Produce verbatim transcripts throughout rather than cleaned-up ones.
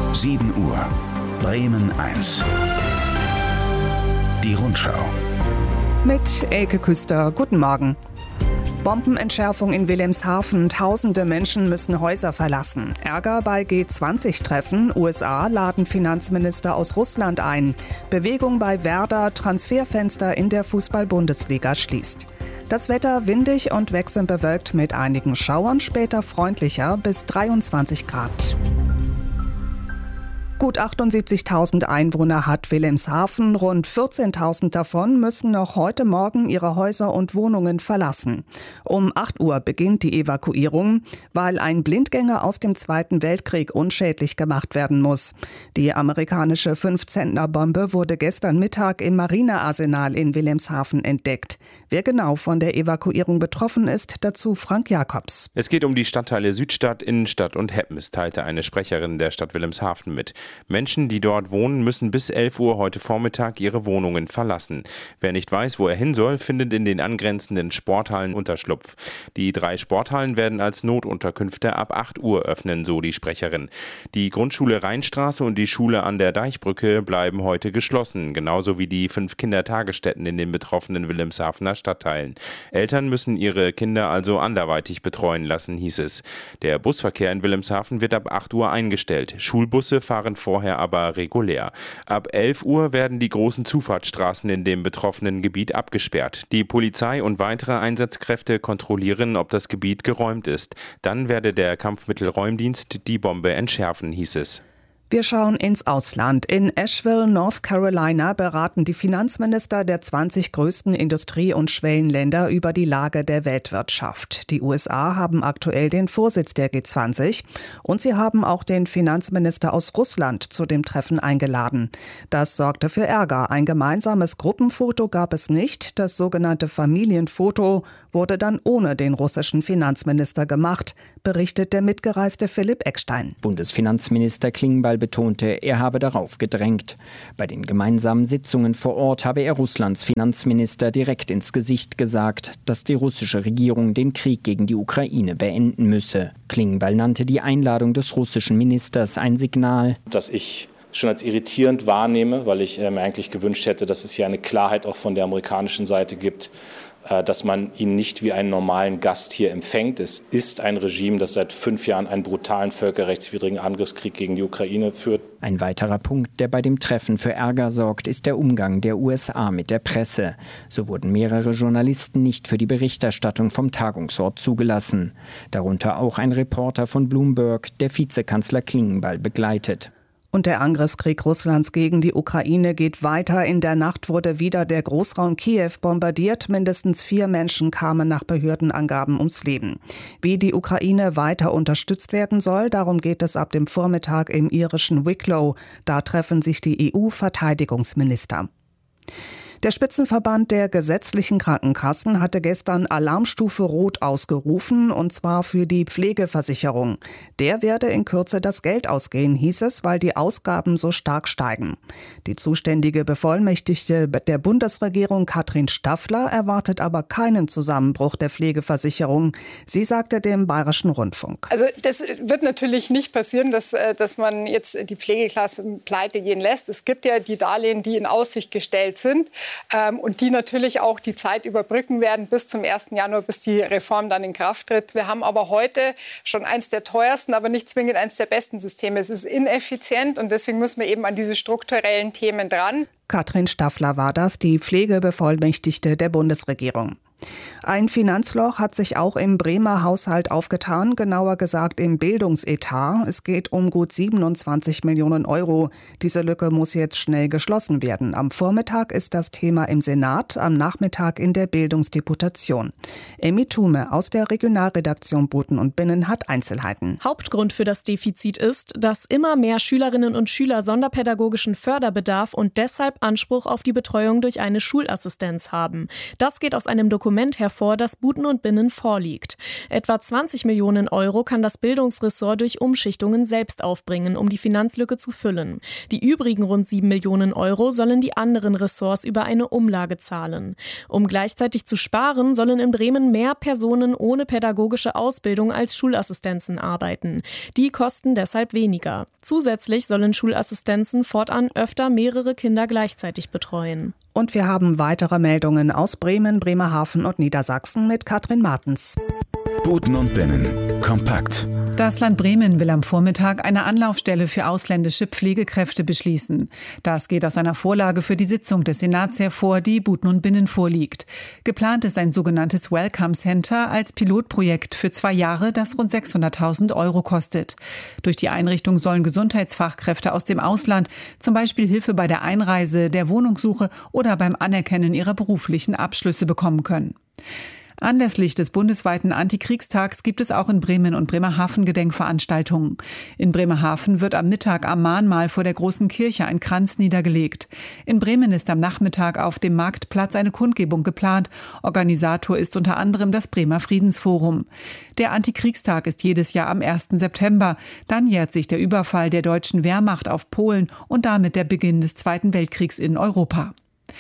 sieben Uhr. Bremen eins. Die Rundschau. Mit Elke Küster. Guten Morgen. Bombenentschärfung in Wilhelmshaven. Tausende Menschen müssen Häuser verlassen. Ärger bei G zwanzig Treffen. U S A laden Finanzminister aus Russland ein. Bewegung bei Werder. Transferfenster in der Fußball-Bundesliga schließt. Das Wetter windig und wechselnd bewölkt mit einigen Schauern, später freundlicher bis dreiundzwanzig Grad. Gut achtundsiebzigtausend Einwohner hat Wilhelmshaven. Rund vierzehntausend davon müssen noch heute Morgen ihre Häuser und Wohnungen verlassen. Um acht Uhr beginnt die Evakuierung, weil ein Blindgänger aus dem Zweiten Weltkrieg unschädlich gemacht werden muss. Die amerikanische fünf-Zentner-Bombe wurde gestern Mittag im Marinearsenal in Wilhelmshaven entdeckt. Wer genau von der Evakuierung betroffen ist, dazu Frank Jakobs. Es geht um die Stadtteile Südstadt, Innenstadt und Heppens, teilte eine Sprecherin der Stadt Wilhelmshaven mit. Menschen, die dort wohnen, müssen bis elf Uhr heute Vormittag ihre Wohnungen verlassen. Wer nicht weiß, wo er hin soll, findet in den angrenzenden Sporthallen Unterschlupf. Die drei Sporthallen werden als Notunterkünfte ab acht Uhr öffnen, so die Sprecherin. Die Grundschule Rheinstraße und die Schule an der Deichbrücke bleiben heute geschlossen, genauso wie die fünf Kindertagesstätten in den betroffenen Wilhelmshavener Stadtteilen. Eltern müssen ihre Kinder also anderweitig betreuen lassen, hieß es. Der Busverkehr in Wilhelmshaven wird ab acht Uhr eingestellt. Schulbusse fahren vorher aber regulär. Ab elf Uhr werden die großen Zufahrtsstraßen in dem betroffenen Gebiet abgesperrt. Die Polizei und weitere Einsatzkräfte kontrollieren, ob das Gebiet geräumt ist. Dann werde der Kampfmittelräumdienst die Bombe entschärfen, hieß es. Wir schauen ins Ausland. In Asheville, North Carolina, beraten die Finanzminister der zwanzig größten Industrie- und Schwellenländer über die Lage der Weltwirtschaft. Die U S A haben aktuell den Vorsitz der G zwanzig und sie haben auch den Finanzminister aus Russland zu dem Treffen eingeladen. Das sorgte für Ärger. Ein gemeinsames Gruppenfoto gab es nicht. Das sogenannte Familienfoto wurde dann ohne den russischen Finanzminister gemacht, berichtet der mitgereiste Philipp Eckstein. Bundesfinanzminister Klingbeil betonte, er habe darauf gedrängt. Bei den gemeinsamen Sitzungen vor Ort habe er Russlands Finanzminister direkt ins Gesicht gesagt, dass die russische Regierung den Krieg gegen die Ukraine beenden müsse. Klingbeil nannte die Einladung des russischen Ministers ein Signal, dass ich schon als irritierend wahrnehme, weil ich äh, mir eigentlich gewünscht hätte, dass es hier eine Klarheit auch von der amerikanischen Seite gibt, äh, dass man ihn nicht wie einen normalen Gast hier empfängt. Es ist ein Regime, das seit fünf Jahren einen brutalen, völkerrechtswidrigen Angriffskrieg gegen die Ukraine führt. Ein weiterer Punkt, der bei dem Treffen für Ärger sorgt, ist der Umgang der U S A mit der Presse. So wurden mehrere Journalisten nicht für die Berichterstattung vom Tagungsort zugelassen. Darunter auch ein Reporter von Bloomberg, der Vizekanzler Klingbeil begleitet. Und der Angriffskrieg Russlands gegen die Ukraine geht weiter. In der Nacht wurde wieder der Großraum Kiew bombardiert. Mindestens vier Menschen kamen nach Behördenangaben ums Leben. Wie die Ukraine weiter unterstützt werden soll, darum geht es ab dem Vormittag im irischen Wicklow. Da treffen sich die E U-Verteidigungsminister. Der Spitzenverband der gesetzlichen Krankenkassen hatte gestern Alarmstufe Rot ausgerufen, und zwar für die Pflegeversicherung. Der werde in Kürze das Geld ausgehen, hieß es, weil die Ausgaben so stark steigen. Die zuständige Bevollmächtigte der Bundesregierung, Katrin Staffler, erwartet aber keinen Zusammenbruch der Pflegeversicherung. Sie sagte dem Bayerischen Rundfunk: Also das wird natürlich nicht passieren, dass, dass man jetzt die Pflegeklassen pleite gehen lässt. Es gibt ja die Darlehen, die in Aussicht gestellt sind. Und die natürlich auch die Zeit überbrücken werden bis zum ersten Januar, bis die Reform dann in Kraft tritt. Wir haben aber heute schon eins der teuersten, aber nicht zwingend eins der besten Systeme. Es ist ineffizient und deswegen müssen wir eben an diese strukturellen Themen dran. Katrin Staffler war das, die Pflegebevollmächtigte der Bundesregierung. Ein Finanzloch hat sich auch im Bremer Haushalt aufgetan, genauer gesagt im Bildungsetat. Es geht um gut siebenundzwanzig Millionen Euro. Diese Lücke muss jetzt schnell geschlossen werden. Am Vormittag ist das Thema im Senat, am Nachmittag in der Bildungsdeputation. Emmy Thume aus der Regionalredaktion Boten und Binnen hat Einzelheiten. Hauptgrund für das Defizit ist, dass immer mehr Schülerinnen und Schüler sonderpädagogischen Förderbedarf und deshalb Anspruch auf die Betreuung durch eine Schulassistenz haben. Das geht aus einem Dokument Dokument hervor, das Buten und Binnen vorliegt. Etwa zwanzig Millionen Euro kann das Bildungsressort durch Umschichtungen selbst aufbringen, um die Finanzlücke zu füllen. Die übrigen rund sieben Millionen Euro sollen die anderen Ressorts über eine Umlage zahlen. Um gleichzeitig zu sparen, sollen in Bremen mehr Personen ohne pädagogische Ausbildung als Schulassistenzen arbeiten. Die kosten deshalb weniger. Zusätzlich sollen Schulassistenzen fortan öfter mehrere Kinder gleichzeitig betreuen. Und wir haben weitere Meldungen aus Bremen, Bremerhaven und Niedersachsen mit Katrin Martens. Buten und Binnen. Kompakt. Das Land Bremen will am Vormittag eine Anlaufstelle für ausländische Pflegekräfte beschließen. Das geht aus einer Vorlage für die Sitzung des Senats hervor, die Buten und Binnen vorliegt. Geplant ist ein sogenanntes Welcome Center als Pilotprojekt für zwei Jahre, das rund sechshunderttausend Euro kostet. Durch die Einrichtung sollen Gesundheitsfachkräfte aus dem Ausland zum Beispiel Hilfe bei der Einreise, der Wohnungssuche oder beim Anerkennen ihrer beruflichen Abschlüsse bekommen können. Anlässlich des bundesweiten Antikriegstags gibt es auch in Bremen und Bremerhaven Gedenkveranstaltungen. In Bremerhaven wird am Mittag am Mahnmal vor der großen Kirche ein Kranz niedergelegt. In Bremen ist am Nachmittag auf dem Marktplatz eine Kundgebung geplant. Organisator ist unter anderem das Bremer Friedensforum. Der Antikriegstag ist jedes Jahr am ersten September. Dann jährt sich der Überfall der deutschen Wehrmacht auf Polen und damit der Beginn des Zweiten Weltkriegs in Europa.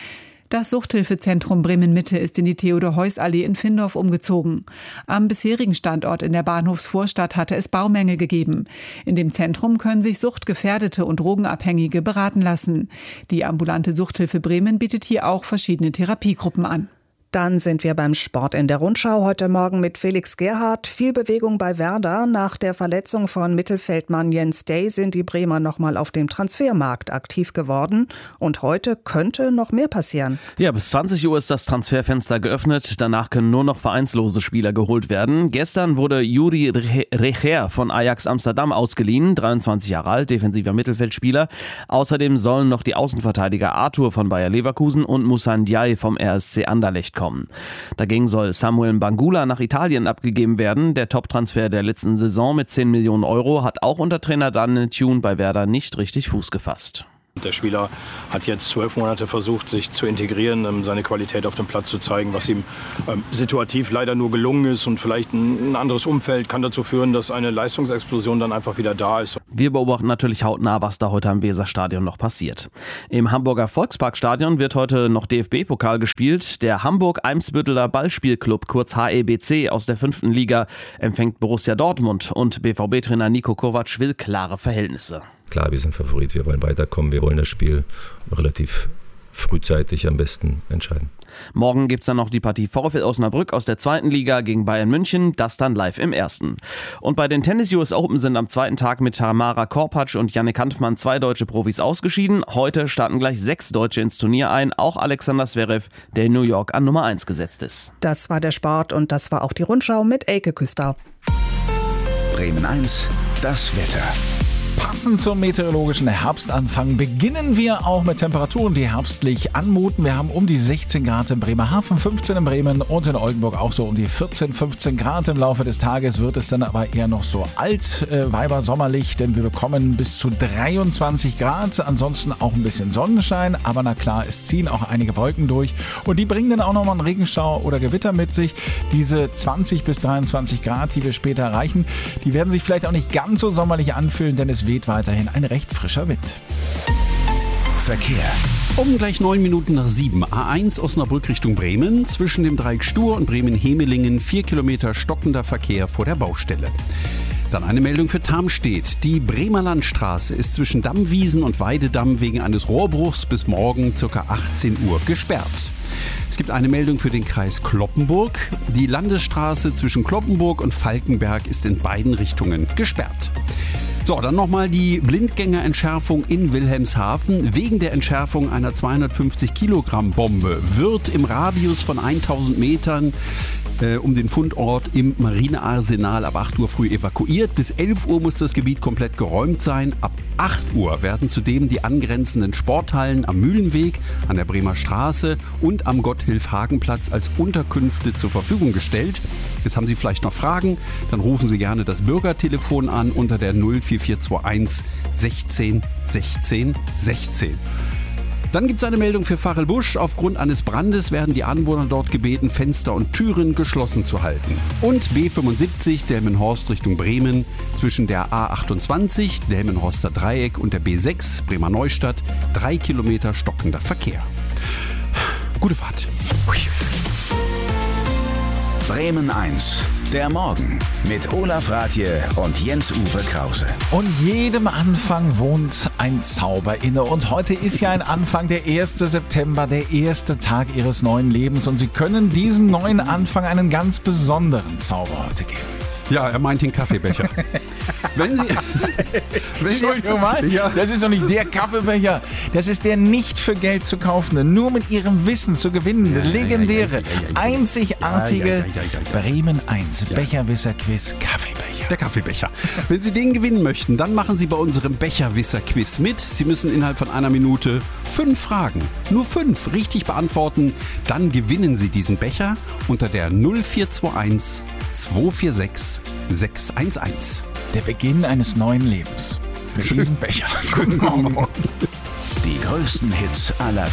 Das Suchthilfezentrum Bremen-Mitte ist in die Theodor-Heuss-Allee in Findorf umgezogen. Am bisherigen Standort in der Bahnhofsvorstadt hatte es Baumängel gegeben. In dem Zentrum können sich Suchtgefährdete und Drogenabhängige beraten lassen. Die ambulante Suchthilfe Bremen bietet hier auch verschiedene Therapiegruppen an. Dann sind wir beim Sport in der Rundschau heute Morgen mit Felix Gerhardt. Viel Bewegung bei Werder. Nach der Verletzung von Mittelfeldmann Jens Day sind die Bremer nochmal auf dem Transfermarkt aktiv geworden. Und heute könnte noch mehr passieren. Ja, bis zwanzig Uhr ist das Transferfenster geöffnet. Danach können nur noch vereinslose Spieler geholt werden. Gestern wurde Juri Recher von Ajax Amsterdam ausgeliehen. dreiundzwanzig Jahre alt, defensiver Mittelfeldspieler. Außerdem sollen noch die Außenverteidiger Arthur von Bayer Leverkusen und Moussa Ndiaye vom R S C Anderlecht kommen. Dagegen soll Samuel Mbangula nach Italien abgegeben werden. Der Top-Transfer der letzten Saison mit zehn Millionen Euro hat auch unter Trainer Daniel Thune bei Werder nicht richtig Fuß gefasst. Der Spieler hat jetzt zwölf Monate versucht, sich zu integrieren, seine Qualität auf dem Platz zu zeigen, was ihm ähm, situativ leider nur gelungen ist. Und vielleicht ein, ein anderes Umfeld kann dazu führen, dass eine Leistungsexplosion dann einfach wieder da ist. Wir beobachten natürlich hautnah, was da heute am Weserstadion noch passiert. Im Hamburger Volksparkstadion wird heute noch D F B-Pokal gespielt. Der Hamburg-Eimsbütteler Ballspielclub, kurz H E B C aus der fünften Liga, empfängt Borussia Dortmund. Und B V B-Trainer Niko Kovac will klare Verhältnisse. Klar, wir sind Favorit, wir wollen weiterkommen, wir wollen das Spiel relativ frühzeitig am besten entscheiden. Morgen gibt es dann noch die Partie VfL Osnabrück aus der zweiten Liga gegen Bayern München, das dann live im ersten. Und bei den Tennis-U S Open sind am zweiten Tag mit Tamara Korpatsch und Jannik Hanfmann zwei deutsche Profis ausgeschieden. Heute starten gleich sechs Deutsche ins Turnier ein, auch Alexander Zverev, der in New York an Nummer eins gesetzt ist. Das war der Sport und das war auch die Rundschau mit Elke Küster. Bremen eins, das Wetter. Passend zum meteorologischen Herbstanfang beginnen wir auch mit Temperaturen, die herbstlich anmuten. Wir haben um die sechzehn Grad in Bremerhaven, fünfzehn in Bremen und in Oldenburg auch so um die vierzehn, fünfzehn Grad. Im Laufe des Tages wird es dann aber eher noch so alt, äh, weiber sommerlich, denn wir bekommen bis zu dreiundzwanzig Grad. Ansonsten auch ein bisschen Sonnenschein, aber na klar, es ziehen auch einige Wolken durch und die bringen dann auch nochmal einen Regenschauer oder Gewitter mit sich. Diese zwanzig bis dreiundzwanzig Grad, die wir später erreichen, die werden sich vielleicht auch nicht ganz so sommerlich anfühlen, denn es weht weiterhin ein recht frischer Wind. Verkehr. Um gleich neun Minuten nach sieben. A eins Osnabrück Richtung Bremen. Zwischen dem Dreieck Stur und Bremen-Hemelingen vier Kilometer stockender Verkehr vor der Baustelle. Dann eine Meldung für Tarmstedt. Die Bremer Landstraße ist zwischen Dammwiesen und Weidedamm wegen eines Rohrbruchs bis morgen ca. achtzehn Uhr gesperrt. Es gibt eine Meldung für den Kreis Cloppenburg. Die Landesstraße zwischen Cloppenburg und Falkenberg ist in beiden Richtungen gesperrt. So, dann nochmal die Blindgängerentschärfung in Wilhelmshaven. Wegen der Entschärfung einer zweihundertfünfzig Kilogramm Bombe wird im Radius von tausend Metern äh, um den Fundort im Marinearsenal ab acht Uhr früh evakuiert. Bis elf Uhr muss das Gebiet komplett geräumt sein. Ab acht Uhr werden zudem die angrenzenden Sporthallen am Mühlenweg, an der Bremer Straße und am Gotthilf-Hagen-Platz als Unterkünfte zur Verfügung gestellt. Jetzt haben Sie vielleicht noch Fragen, dann rufen Sie gerne das Bürgertelefon an unter der null vier vier zwei eins sechzehn sechzehn sechzehn. Dann gibt es eine Meldung für Fachelbusch. Aufgrund eines Brandes werden die Anwohner dort gebeten, Fenster und Türen geschlossen zu halten. Und B fünfundsiebzig, Delmenhorst Richtung Bremen, zwischen der A achtundzwanzig, Delmenhorster Dreieck und der B sechs, Bremer Neustadt, drei Kilometer stockender Verkehr. Gute Fahrt. Bremen eins, der Morgen mit Olaf Rathje und Jens-Uwe Krause. Und jedem Anfang wohnt ein Zauber inne. Und heute ist ja ein Anfang, der erste September, der erste Tag Ihres neuen Lebens. Und Sie können diesem neuen Anfang einen ganz besonderen Zauber heute geben. Ja, er meint den Kaffeebecher. Wenn Sie, wenn Entschuldigung mal, ja. Das ist doch nicht der Kaffeebecher. Das ist der nicht für Geld zu kaufende, nur mit Ihrem Wissen zu gewinnende, ja, legendäre, ja, ja, ja, ja, ja. einzigartige ja, ja, ja, ja, ja. Bremen eins ja. Becherwisser-Quiz Kaffeebecher. Der Kaffeebecher. Wenn Sie den gewinnen möchten, dann machen Sie bei unserem Becherwisser-Quiz mit. Sie müssen innerhalb von einer Minute fünf Fragen, nur fünf, richtig beantworten. Dann gewinnen Sie diesen Becher unter der null vier zwei eins zwei vier sechs sechs eins eins. Der Beginn eines neuen Lebens. Mit diesem Becher. Guten Morgen. Die größten Hits aller